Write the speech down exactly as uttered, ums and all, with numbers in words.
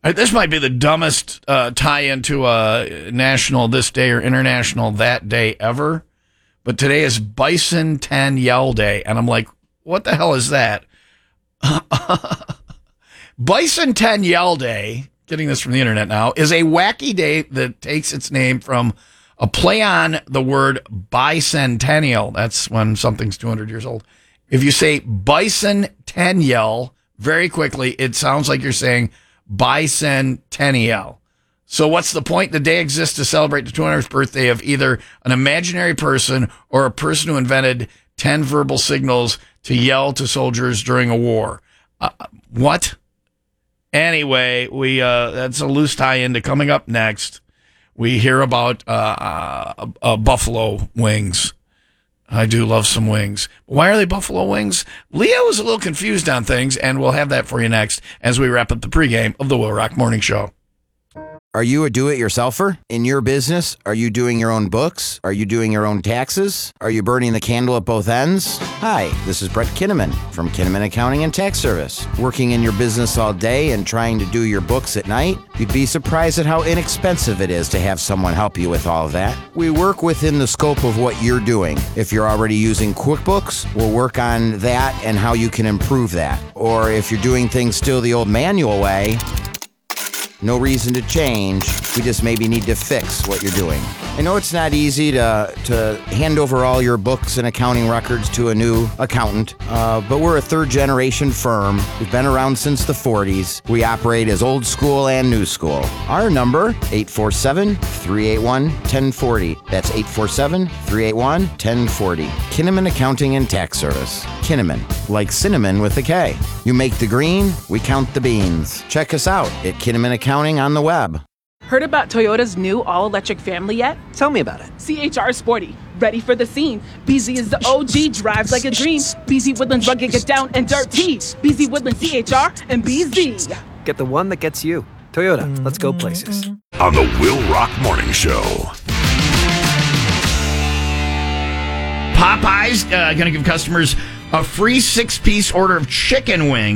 Uh, This might be the dumbest uh, tie-in to a national this day or international that day ever, but today is Bicentennial Day, and I'm like, what the hell is that? Bicentennial Day, getting this from the internet now, is a wacky day that takes its name from a play on the word bicentennial. That's when something's two hundred years old. If you say bicentennial very quickly, it sounds like you're saying bicentennial. So what's the point? The day exists to celebrate the two hundredth birthday of either an imaginary person or a person who invented ten verbal signals to yell to soldiers during a war. Uh, what? Anyway, we uh, that's a loose tie-in to coming up next. We hear about uh, uh, uh, buffalo wings. I do love some wings. Why are they buffalo wings? Leo is a little confused on things, and we'll have that for you next as we wrap up the pregame of the Will Rock Morning Show. Are you a do-it-yourselfer? In your business, are you doing your own books? Are you doing your own taxes? Are you burning the candle at both ends? Hi, this is Brett Kinnaman from Kinnaman Accounting and Tax Service. Working in your business all day and trying to do your books at night? You'd be surprised at how inexpensive it is to have someone help you with all of that. We work within the scope of what you're doing. If you're already using QuickBooks, we'll work on that and how you can improve that. Or if you're doing things still the old manual way, no reason to change. We just maybe need to fix what you're doing. I know it's not easy to to hand over all your books and accounting records to a new accountant, uh, but we're a third-generation firm. We've been around since the forties. We operate as old school and new school. Our number, eight four seven, three eight one, one zero four zero. That's eight four seven, three eight one, one zero four zero. Kinnaman Accounting and Tax Service. Kinnaman, like cinnamon with a K. You make the green, we count the beans. Check us out at Kinnaman Accounting on the web. Heard about Toyota's new all-electric family yet? Tell me about it. C H R Sporty, ready for the scene. B Z is the O G, drives like a dream. B Z Woodlands rugged, get down and dirty. B Z Woodlands C H R and B Z. Get the one that gets you. Toyota, let's go places. On the Will Rock Morning Show. Popeyes uh, going to give customers a free six-piece order of chicken wings.